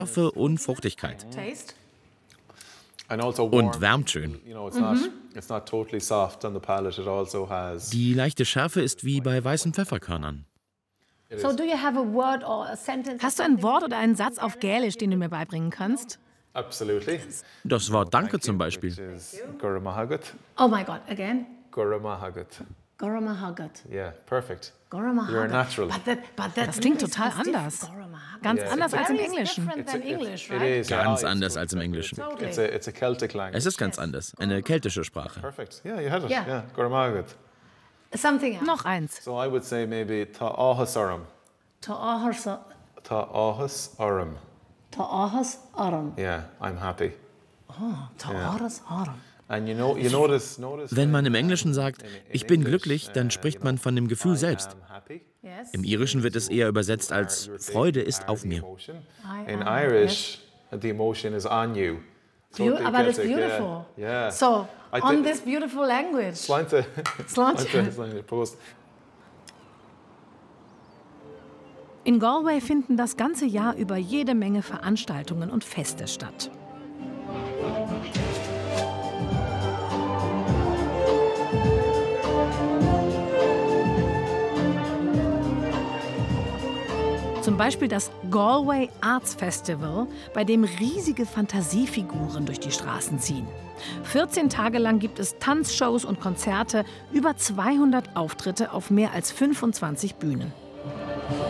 Schärfe und Fruchtigkeit. Taste. Und wärmt schön. Die leichte Schärfe ist wie bei weißen Pfefferkörnern. So do you have a word or a sentence? Hast du ein Wort oder einen Satz auf Gälisch, den du mir beibringen kannst? Das Wort Danke zum Beispiel. Oh my God, again. Goramahagat. Goramahagat. Yeah, perfect. Goramahagat. You're a natural. Das klingt total anders. Ganz anders als im Englischen. Ganz anders als im Englischen. It's a Celtic language. Es ist ganz anders, eine keltische Sprache. Perfect. Yeah, you had it. Yeah. Yeah, Goramahagat. Something else. Noch eins. So I would say maybe ta'ahas aram. Ta'ahas aram. Ta'ahas aram. Yeah, I'm happy. Ta'ahas aram. And you notice. Wenn man im Englischen sagt, ich bin glücklich, dann spricht man von dem Gefühl selbst. Yes. Im Irischen wird es eher übersetzt als Freude ist auf mir. In Irish, the emotion is on you. Aber das ist beautiful. Yeah. So, on this beautiful language. Slánte. Prost. In Galway finden das ganze Jahr über jede Menge Veranstaltungen und Feste statt. Zum Beispiel das Galway Arts Festival, bei dem riesige Fantasiefiguren durch die Straßen ziehen. 14 Tage lang gibt es Tanzshows und Konzerte, über 200 Auftritte auf mehr als 25 Bühnen.